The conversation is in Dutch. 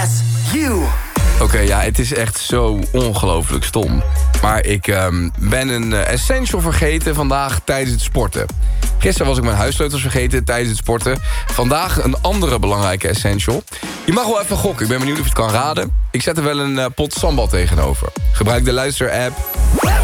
Oké, ja, het is echt zo ongelooflijk stom. Maar ik ben een essential vergeten vandaag tijdens het sporten. Gisteren was ik mijn huissleutels vergeten tijdens het sporten. Vandaag een andere belangrijke essential. Je mag wel even gokken, ik ben benieuwd of je het kan raden. Ik zet er wel een pot sambal tegenover. Gebruik de luister-app